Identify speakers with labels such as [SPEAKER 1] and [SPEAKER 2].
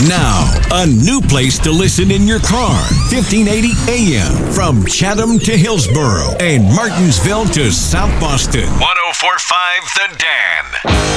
[SPEAKER 1] Now, a new place to listen in your car. 1580 AM from Chatham to Hillsborough and Martinsville to South Boston. 104.5 The Dan.